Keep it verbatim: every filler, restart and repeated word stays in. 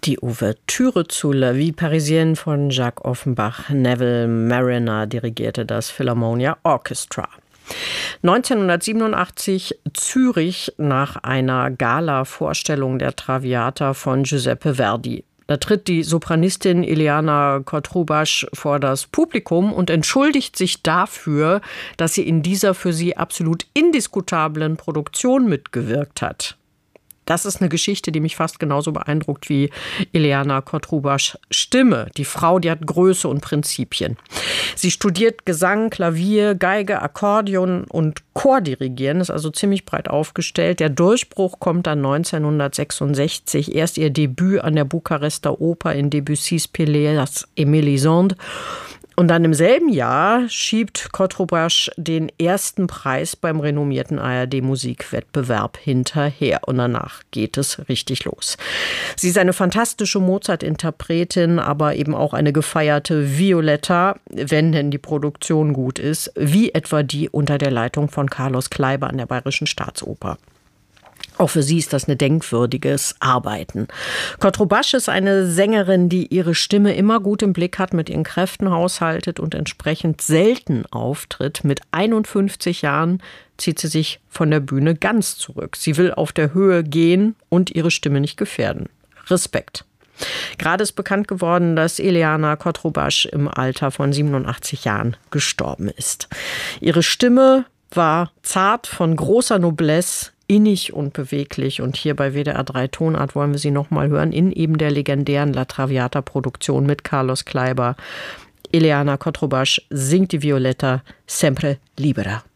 Die Ouvertüre zu La Vie Parisienne von Jacques Offenbach. Neville Marriner dirigierte das Philharmonia Orchestra. neunzehnhundertsiebenundachtzig Zürich nach einer Gala-Vorstellung der Traviata von Giuseppe Verdi. Da tritt die Sopranistin Ileana Cotrubas vor das Publikum und entschuldigt sich dafür, dass sie in dieser für sie absolut indiskutablen Produktion mitgewirkt hat. Das ist eine Geschichte, die mich fast genauso beeindruckt wie Ileana Cotrubas' Stimme. Die Frau, die hat Größe und Prinzipien. Sie studiert Gesang, Klavier, Geige, Akkordeon und Chordirigieren, ist also ziemlich breit aufgestellt. Der Durchbruch kommt dann neunzehnhundertsechsundsechzig. Erst ihr Debüt an der Bukarester Oper in Debussys Pelléas et Mélisande. Und dann im selben Jahr schiebt Cotrubas den ersten Preis beim renommierten A R D-Musikwettbewerb hinterher. Und danach geht es richtig los. Sie ist eine fantastische Mozart-Interpretin, aber eben auch eine gefeierte Violetta, wenn denn die Produktion gut ist, wie etwa die unter der Leitung von Carlos Kleiber an der Bayerischen Staatsoper. Auch für sie ist das ein denkwürdiges Arbeiten. Cotrubas ist eine Sängerin, die ihre Stimme immer gut im Blick hat, mit ihren Kräften haushaltet und entsprechend selten auftritt. Mit einundfünfzig Jahren zieht sie sich von der Bühne ganz zurück. Sie will auf der Höhe gehen und ihre Stimme nicht gefährden. Respekt. Gerade ist bekannt geworden, dass Ileana Cotrubas im Alter von siebenundachtzig Jahren gestorben ist. Ihre Stimme war zart, von großer Noblesse, innig und beweglich. Und hier bei W D R drei Tonart wollen wir sie nochmal hören, in eben der legendären La Traviata-Produktion mit Carlos Kleiber. Ileana Cotrubas singt die Violetta Sempre Libera.